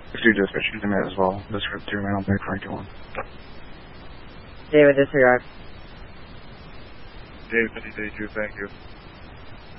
Do dispatch, you can as well. This group 2, man, I'll make Frank 1. David, disregard. David, 52, thank you.